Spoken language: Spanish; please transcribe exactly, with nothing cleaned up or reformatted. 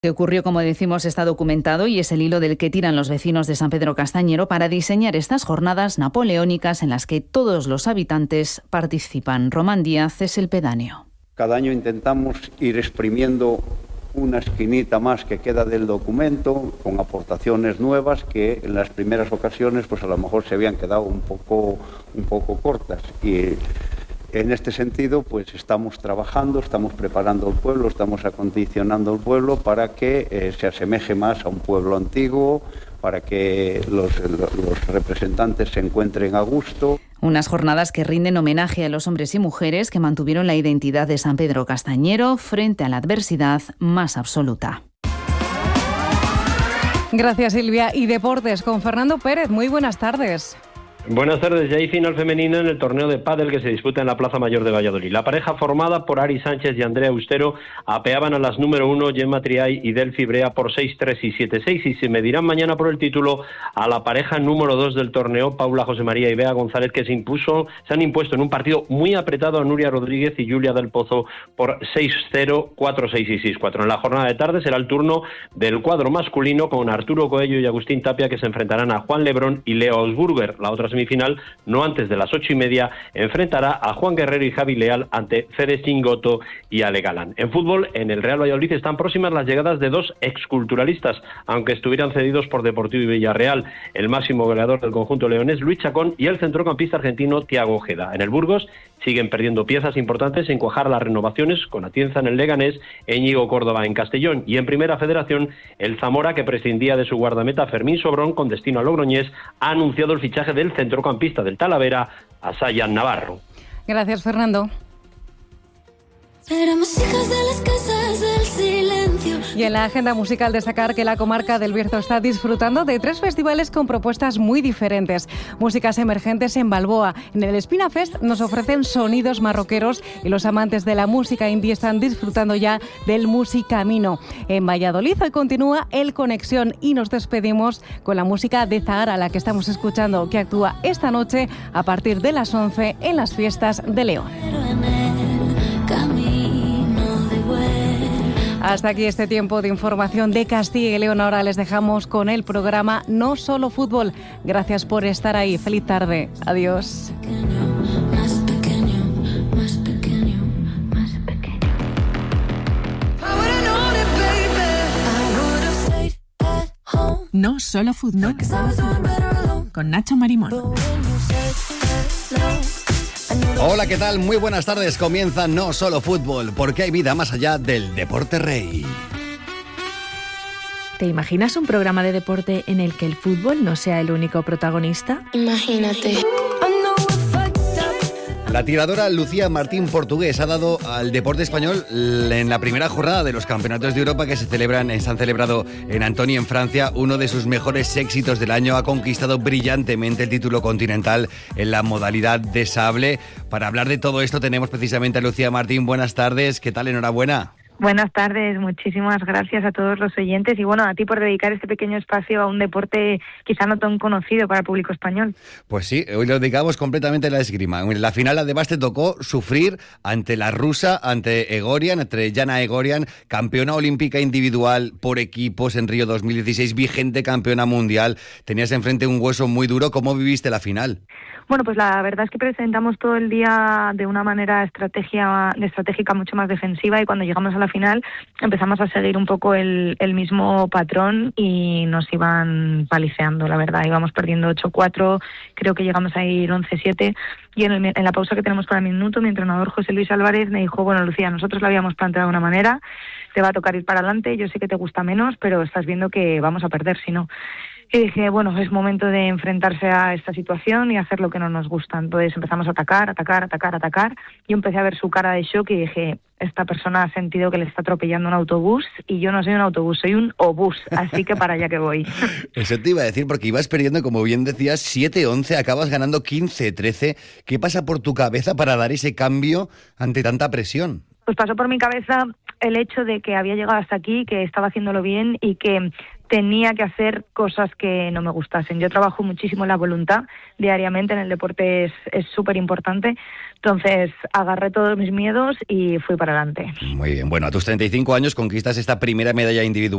que ocurrió, como decimos, está documentado y es el hilo del que tiran los vecinos de San Pedro Castañero para diseñar estas jornadas napoleónicas en las que todos los habitantes participan. Román Díaz es el pedáneo. Cada año intentamos ir exprimiendo una esquinita más que queda del documento, con aportaciones nuevas que en las primeras ocasiones pues a lo mejor se habían quedado un poco, un poco cortas. Y en este sentido, pues estamos trabajando, estamos preparando el pueblo, estamos acondicionando el pueblo para que eh, se asemeje más a un pueblo antiguo, para que los, los representantes se encuentren a gusto. Unas jornadas que rinden homenaje a los hombres y mujeres que mantuvieron la identidad de San Pedro Castañero frente a la adversidad más absoluta. Gracias, Silvia. Y deportes con Fernando Pérez. Muy buenas tardes. Buenas tardes. Ya hay final femenina en el torneo de pádel que se disputa en la Plaza Mayor de Valladolid. La pareja formada por Ari Sánchez y Andrea Austero apeaban a las número uno Gemma Triay y Delphi Brea por seis tres y siete seis y se medirán mañana por el título a la pareja número dos del torneo, Paula José María y Bea González, que se impuso, se han impuesto en un partido muy apretado a Nuria Rodríguez y Julia del Pozo por seis cero, cuatro seis y seis cuatro. En la jornada de tarde será el turno del cuadro masculino con Arturo Coello y Agustín Tapia, que se enfrentarán a Juan Lebrón y Leo Ausburger. La otra semifinal, no antes de las ocho y media, enfrentará a Juan Guerrero y Javi Leal ante Fede Chingoto y Ale Galán. En fútbol, en el Real Valladolid están próximas las llegadas de dos exculturalistas, aunque estuvieran cedidos por Deportivo y Villarreal, el máximo goleador del conjunto leonés, Luis Chacón, y el centrocampista argentino Thiago Ojeda. En el Burgos siguen perdiendo piezas importantes en cuajar las renovaciones, con Atienza en el Leganés, Íñigo Córdoba en Castellón, y en Primera Federación, el Zamora, que prescindía de su guardameta Fermín Sobrón con destino a Logroñés, ha anunciado el fichaje del centrocampista del Talavera, a Sayan Navarro. Gracias, Fernando. Éramos hijas de las casas del silencio. Y en la agenda musical destacar que la comarca del Bierzo está disfrutando de tres festivales con propuestas muy diferentes. Músicas emergentes en Balboa. En el Espina Fest nos ofrecen sonidos marroqueros y los amantes de la música indie están disfrutando ya del Musicamino. En Valladolid hoy continúa el Conexión y nos despedimos con la música de Zahara, la que estamos escuchando, que actúa esta noche a partir de las once en las fiestas de León. Hasta aquí este tiempo de información de Castilla y León. Ahora les dejamos con el programa No Solo Fútbol. Gracias por estar ahí. Feliz tarde. Adiós. Más pequeño, más pequeño, más pequeño. No Solo Fútbol. Con Nacho Marimón. Hola, ¿qué tal? Muy buenas tardes. Comienza No Solo Fútbol, porque hay vida más allá del deporte rey. ¿Te imaginas un programa de deporte en el que el fútbol no sea el único protagonista? Imagínate. La tiradora Lucía Martín Portugués ha dado al deporte español en la primera jornada de los Campeonatos de Europa que se celebran, se han celebrado en Antony, en Francia, uno de sus mejores éxitos del año. Ha conquistado brillantemente el título continental en la modalidad de sable. Para hablar de todo esto tenemos precisamente a Lucía Martín. Buenas tardes, ¿qué tal? Enhorabuena. Buenas tardes, muchísimas gracias a todos los oyentes y bueno, a ti por dedicar este pequeño espacio a un deporte quizá no tan conocido para el público español. Pues sí, hoy lo dedicamos completamente a la esgrima. En la final además te tocó sufrir ante la rusa, ante Egorian, entre Jana Egorian, campeona olímpica individual por equipos en Río dos mil dieciséis, vigente campeona mundial. Tenías enfrente un hueso muy duro. ¿Cómo viviste la final? Bueno, pues la verdad es que presentamos todo el día de una manera estrategia, estratégica mucho más defensiva y cuando llegamos a la final empezamos a seguir un poco el, el mismo patrón y nos iban paliceando, la verdad. Íbamos perdiendo ocho cuatro, creo que llegamos a ir once siete y en, el, en la pausa que tenemos para el minuto mi entrenador José Luis Álvarez me dijo, bueno, Lucía, nosotros lo habíamos planteado de una manera, te va a tocar ir para adelante, yo sé que te gusta menos, pero estás viendo que vamos a perder si no. Y dije, bueno, es momento de enfrentarse a esta situación y hacer lo que no nos gusta. Entonces empezamos a atacar, atacar, atacar, atacar. Yo empecé a ver su cara de shock y dije, esta persona ha sentido que le está atropellando un autobús y yo no soy un autobús, soy un obús, así que para allá que voy. Eso te iba a decir, porque ibas perdiendo, como bien decías, siete once, acabas ganando quince trece. ¿Qué pasa por tu cabeza para dar ese cambio ante tanta presión? pues pasó por mi cabeza el hecho de que había llegado hasta aquí, que estaba haciéndolo bien y que tenía que hacer cosas que no me gustasen. Yo trabajo muchísimo la voluntad diariamente, en el deporte es es súper importante. Entonces agarré todos mis miedos y fui para adelante. Muy bien, bueno, a tus treinta y cinco años conquistas esta primera medalla individual